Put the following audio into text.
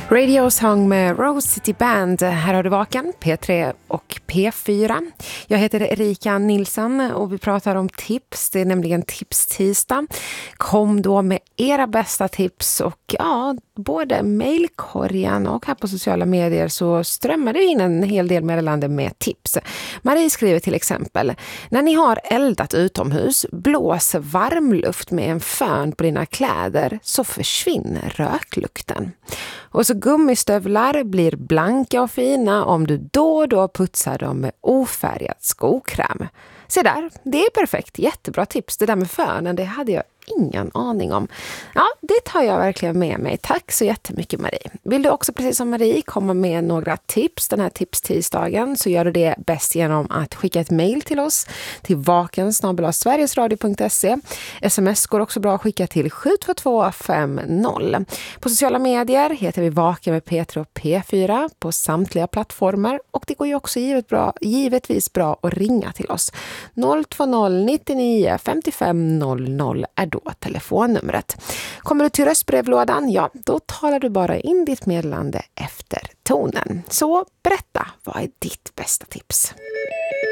Radio Song med Rose City Band. Här har du Vaken, P3 och P4. Jag heter Erika Nilsson och vi pratar om tips. Det är nämligen tipstisdag. Kom då med era bästa tips och både mejlkorgen och här på sociala medier så strömmar det in en hel del meddelanden med tips. Marie skriver till exempel: när ni har eldat utomhus, blås varmluft med en fön på dina kläder så försvinner röklukten. Och så gummistövlar blir blanka och fina om du då och då putsar dem med ofärgad skokräm. Se där, det är perfekt. Jättebra tips. Det där med fönen, det hade jag ingen aning om. Ja, det tar jag verkligen med mig. Tack så jättemycket Marie. Vill du också precis som Marie komma med några tips den här tipstisdagen så gör du det bäst genom att skicka ett mejl till oss till vaken@sverigesradio.se. SMS går också bra att skicka till 72250. På sociala medier heter vi Vaken med P3 och P4 på samtliga plattformar och det går ju också givetvis bra att ringa till oss. 020 99 55 00 är då telefonnumret. Kommer du till röstbrevlådan, ja, då talar du bara in ditt meddelande efter tonen. Så berätta, vad är ditt bästa tips?